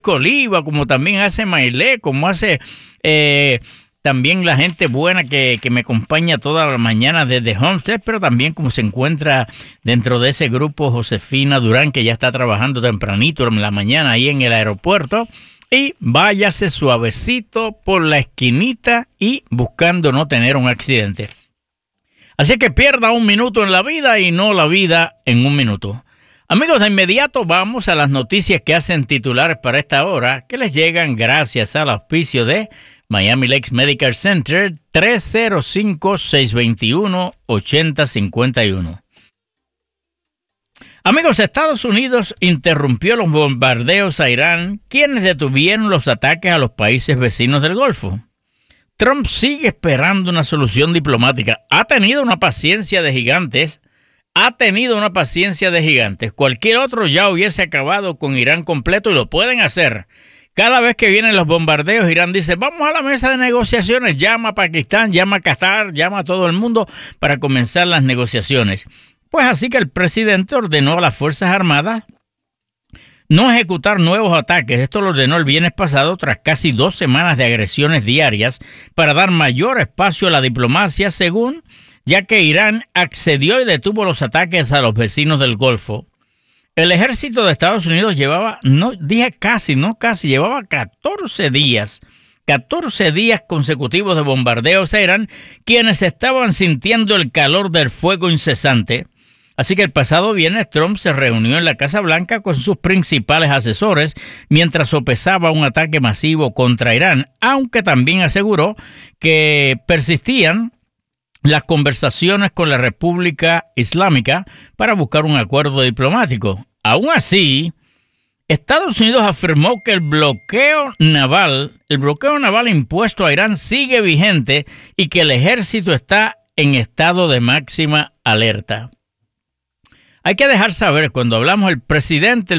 Oliva, como también hace Mailé, como hace también la gente buena que me acompaña toda la mañana desde Homestead, pero también como se encuentra dentro de ese grupo Josefina Durán, que ya está trabajando tempranito en la mañana ahí en el aeropuerto. Y váyase suavecito por la esquinita y buscando no tener un accidente. Así que pierda un minuto en la vida y no la vida en un minuto. Amigos, de inmediato vamos a las noticias que hacen titulares para esta hora, que les llegan gracias al auspicio de Miami Lakes Medical Center, 305-621-8051. Amigos, Estados Unidos interrumpió los bombardeos a Irán, quienes detuvieron los ataques a los países vecinos del Golfo. Trump sigue esperando una solución diplomática. Ha tenido una paciencia de gigantes. Cualquier otro ya hubiese acabado con Irán completo y lo pueden hacer. Cada vez que vienen los bombardeos, Irán dice, vamos a la mesa de negociaciones. Llama a Pakistán, llama a Qatar, llama a todo el mundo para comenzar las negociaciones. Pues así que el presidente ordenó a las Fuerzas Armadas no ejecutar nuevos ataques. Esto lo ordenó el viernes pasado tras casi 2 semanas de agresiones diarias para dar mayor espacio a la diplomacia, ya que Irán accedió y detuvo los ataques a los vecinos del Golfo. El ejército de Estados Unidos llevaba 14 días consecutivos de bombardeos a Irán, quienes estaban sintiendo el calor del fuego incesante. Así que el pasado viernes Trump se reunió en la Casa Blanca con sus principales asesores mientras sopesaba un ataque masivo contra Irán, aunque también aseguró que persistían las conversaciones con la República Islámica para buscar un acuerdo diplomático. Aún así, Estados Unidos afirmó que el bloqueo naval impuesto a Irán sigue vigente y que el ejército está en estado de máxima alerta. Hay que dejar saber, cuando hablamos el presidente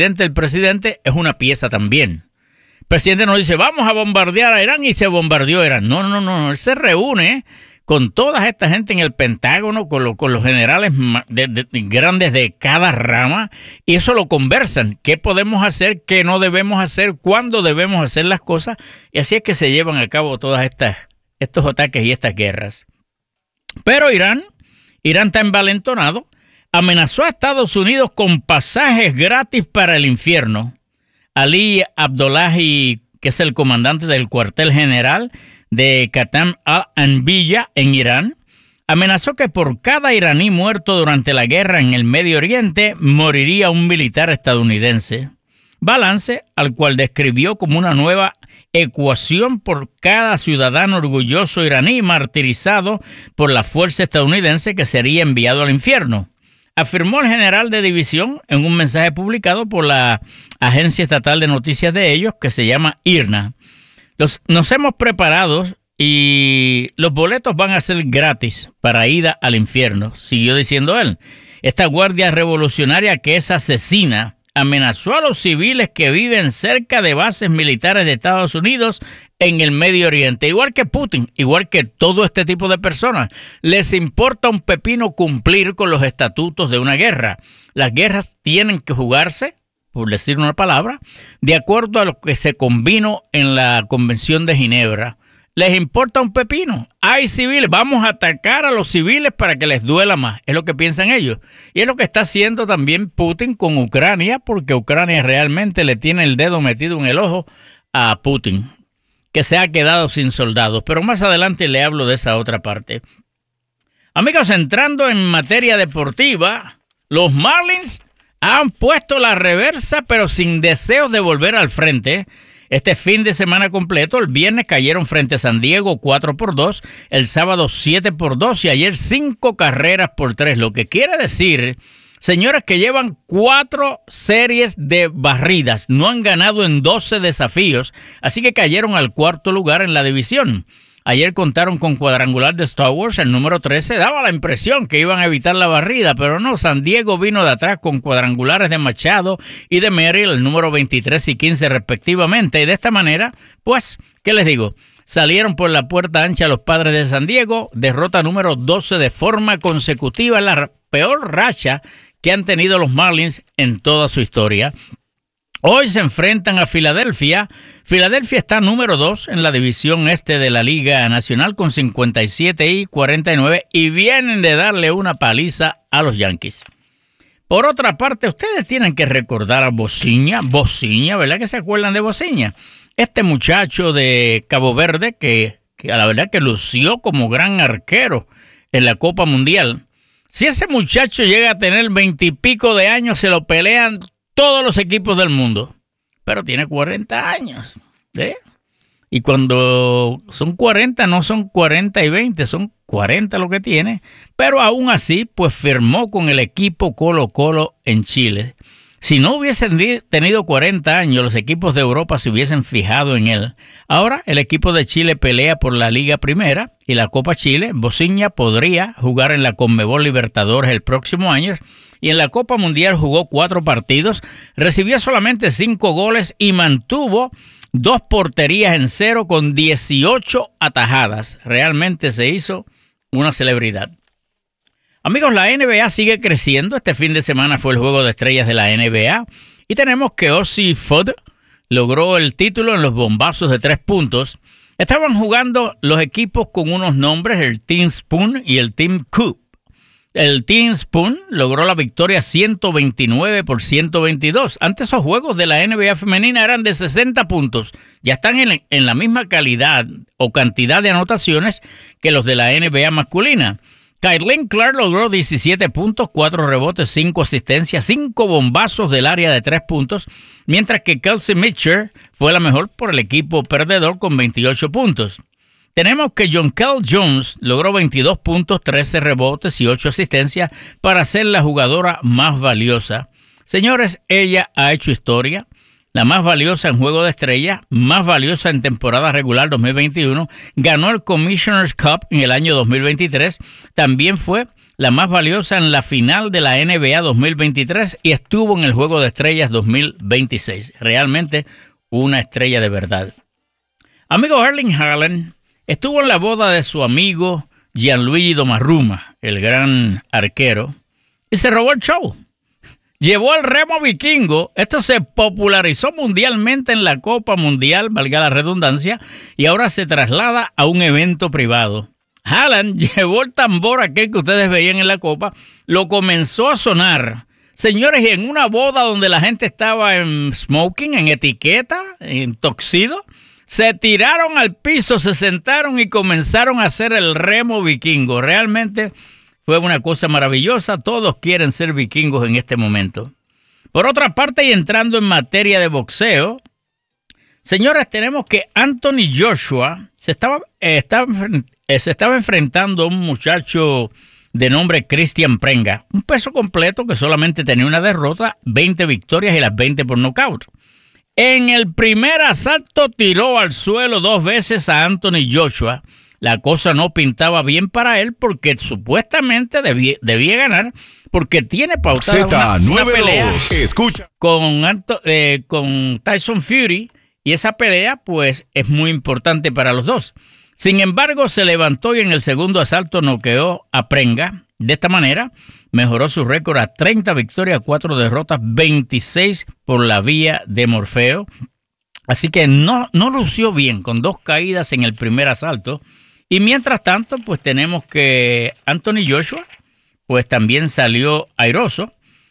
es una pieza también. El presidente no dice, vamos a bombardear a Irán y se bombardeó Irán. No. Él se reúne con toda esta gente en el Pentágono, con los generales grandes de cada rama, y eso lo conversan. ¿Qué podemos hacer? ¿Qué no debemos hacer? ¿Cuándo debemos hacer las cosas? Y así es que se llevan a cabo todas estos ataques y estas guerras. Pero Irán está envalentonado. Amenazó a Estados Unidos con pasajes gratis para el infierno. Ali Abdullahi, que es el comandante del cuartel general de Qatam al-Anbiya en Irán, amenazó que por cada iraní muerto durante la guerra en el Medio Oriente moriría un militar estadounidense. Balance al cual describió como una nueva ecuación por cada ciudadano orgulloso iraní martirizado por la fuerza estadounidense que sería enviado al infierno. Afirmó el general de división en un mensaje publicado por la agencia estatal de noticias de ellos, que se llama IRNA. Nos hemos preparado y los boletos van a ser gratis para ida al infierno, siguió diciendo él. Esta guardia revolucionaria, que es asesina, amenazó a los civiles que viven cerca de bases militares de Estados Unidos en el Medio Oriente. Igual que Putin, igual que todo este tipo de personas, les importa un pepino cumplir con los estatutos de una guerra. Las guerras tienen que jugarse, por decir una palabra, de acuerdo a lo que se convino en la Convención de Ginebra. Les importa un pepino. Hay civiles, vamos a atacar a los civiles para que les duela más. Es lo que piensan ellos. Y es lo que está haciendo también Putin con Ucrania, porque Ucrania realmente le tiene el dedo metido en el ojo a Putin, que se ha quedado sin soldados. Pero más adelante le hablo de esa otra parte. Amigos, entrando en materia deportiva, los Marlins han puesto la reversa, pero sin deseos de volver al frente. Este fin de semana completo, el viernes cayeron frente a San Diego 4-2, el sábado 7-2 y ayer 5 carreras por 3. Lo que quiere decir, señores, que llevan 4 series de barridas. No han ganado en 12 desafíos, así que cayeron al 4º lugar en la división. Ayer contaron con cuadrangular de Star Wars, el número 13. Daba la impresión que iban a evitar la barrida, pero no. San Diego vino de atrás con cuadrangulares de Machado y de Merrill, el número 23 y 15 respectivamente. Y de esta manera, pues, ¿qué les digo? Salieron por la puerta ancha los Padres de San Diego. Derrota número 12 de forma consecutiva, la peor racha que han tenido los Marlins en toda su historia. Hoy se enfrentan a Filadelfia. Filadelfia está número 2 en la división este de la Liga Nacional con 57-49 y vienen de darle una paliza a los Yankees. Por otra parte, ustedes tienen que recordar a Bociña, ¿verdad que se acuerdan de Bociña? Este muchacho de Cabo Verde que a la verdad que lució como gran arquero en la Copa Mundial. Si ese muchacho llega a tener 20 y pico de años, se lo pelean todos los equipos del mundo, pero tiene 40 años, ¿eh? Y cuando son 40, no son 40 y 20, son 40 lo que tiene, pero aún así, pues firmó con el equipo Colo-Colo en Chile. Si no hubiesen tenido 40 años, los equipos de Europa se hubiesen fijado en él. Ahora, el equipo de Chile pelea por la Liga Primera y la Copa Chile. Bociña podría jugar en la Conmebol Libertadores el próximo año. Y en la Copa Mundial jugó 4 partidos, recibió solamente 5 goles y mantuvo 2 porterías en 0 con 18 atajadas. Realmente se hizo una celebridad. Amigos, la NBA sigue creciendo. Este fin de semana fue el Juego de Estrellas de la NBA. Y tenemos que Ossie Fudd logró el título en los bombazos de 3 puntos. Estaban jugando los equipos con unos nombres, el Team Spoon y el Team Coup. El Team Spoon logró la victoria 129-122. Antes esos juegos de la NBA femenina eran de 60 puntos. Ya están en la misma calidad o cantidad de anotaciones que los de la NBA masculina. Caitlin Clark logró 17 puntos, 4 rebotes, 5 asistencias, 5 bombazos del área de 3 puntos, mientras que Kelsey Mitchell fue la mejor por el equipo perdedor con 28 puntos. Tenemos que Jonquel Jones logró 22 puntos, 13 rebotes y 8 asistencias para ser la jugadora más valiosa. Señores, ella ha hecho historia. La más valiosa en Juego de Estrellas, más valiosa en temporada regular 2021, ganó el Commissioner's Cup en el año 2023, también fue la más valiosa en la final de la NBA 2023 y estuvo en el Juego de Estrellas 2026. Realmente una estrella de verdad. Amigo Erling Haaland estuvo en la boda de su amigo Gianluigi Donnarumma, el gran arquero, y se robó el show. Llevó el remo vikingo. Esto se popularizó mundialmente en la Copa Mundial, valga la redundancia, y ahora se traslada a un evento privado. Haaland llevó el tambor aquel que ustedes veían en la Copa, lo comenzó a sonar. Señores, y en una boda donde la gente estaba en smoking, en etiqueta, en tuxedo, se tiraron al piso, se sentaron y comenzaron a hacer el remo vikingo. Realmente fue una cosa maravillosa. Todos quieren ser vikingos en este momento. Por otra parte, y entrando en materia de boxeo, señores, tenemos que Anthony Joshua se estaba enfrentando a un muchacho de nombre Cristian Prenga. Un peso completo que solamente tenía una derrota, 20 victorias y las 20 por nocaut. En el primer asalto tiró al suelo 2 veces a Anthony Joshua. La cosa no pintaba bien para él porque supuestamente debía ganar porque tiene pautada una pelea Escucha. con Tyson Fury y esa pelea pues es muy importante para los dos. Sin embargo, se levantó y en el segundo asalto noqueó a Prenga. De esta manera, mejoró su récord a 30 victorias, 4 derrotas, 26 por la vía de Morfeo. Así que no lució bien con 2 caídas en el primer asalto. Y mientras tanto, pues tenemos que Anthony Joshua, pues también salió airoso.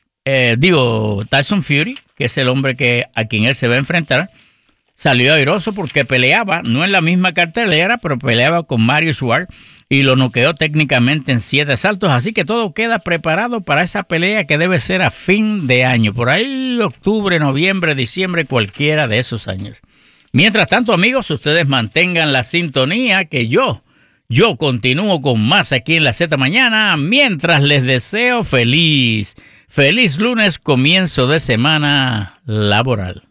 Tyson Fury, que es el hombre a quien él se va a enfrentar, salió airoso porque peleaba, no en la misma cartelera, pero peleaba con Marius Ward y lo noqueó técnicamente en 7 asaltos. Así que todo queda preparado para esa pelea que debe ser a fin de año. Por ahí, octubre, noviembre, diciembre, cualquiera de esos años. Mientras tanto, amigos, ustedes mantengan la sintonía que yo continúo con más aquí en la Z Mañana, mientras les deseo feliz lunes, comienzo de semana laboral.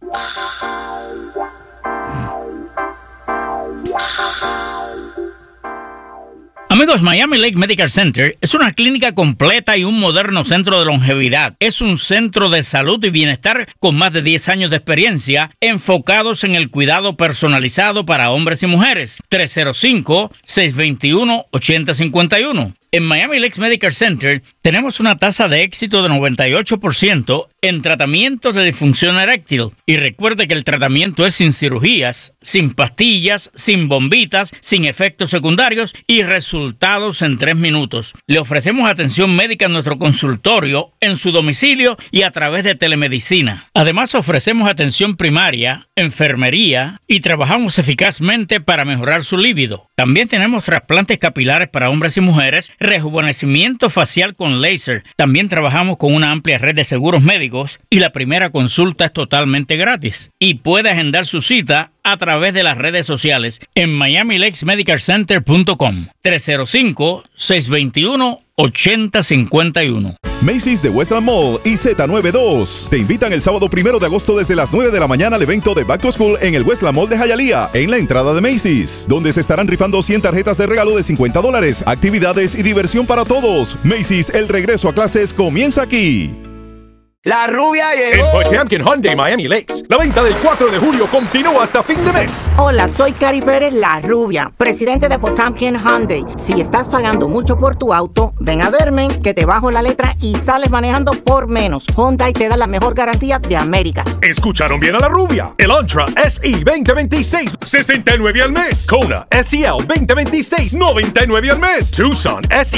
Amigos, Miami Lake Medical Center es una clínica completa y un moderno centro de longevidad. Es un centro de salud y bienestar con más de 10 años de experiencia enfocados en el cuidado personalizado para hombres y mujeres. 305-621-8051. En Miami Lakes Medical Center tenemos una tasa de éxito de 98% en tratamientos de disfunción eréctil. Y recuerde que el tratamiento es sin cirugías, sin pastillas, sin bombitas, sin efectos secundarios y resultados en 3 minutos. Le ofrecemos atención médica en nuestro consultorio, en su domicilio y a través de telemedicina. Además, ofrecemos atención primaria, enfermería y trabajamos eficazmente para mejorar su líbido. También tenemos trasplantes capilares para hombres y mujeres, rejuvenecimiento facial con láser. También trabajamos con una amplia red de seguros médicos y la primera consulta es totalmente gratis. Y puede agendar su cita a través de las redes sociales en miamilakesmedicalcenter.com 305-621-8051. Macy's de Westland Mall y Z92 te invitan el sábado 1 de agosto desde las 9 de la mañana al evento de Back to School en el Westland Mall de Hialeah, en la entrada de Macy's, donde se estarán rifando 100 tarjetas de regalo de $50, actividades y diversión para todos. Macy's, el regreso a clases comienza aquí. La rubia llegó. En Potemkin Hyundai Miami Lakes, la venta del 4 de julio continúa hasta fin de mes. Hola, soy Cari Pérez, la rubia, presidente de Potemkin Hyundai. Si estás pagando mucho por tu auto, ven a verme, que te bajo la letra y sales manejando por menos. Hyundai te da la mejor garantía de América. Escucharon bien a la rubia. El Antra SE 2026, $69 al mes. Kona SEL 2026, $99 al mes. Tucson SE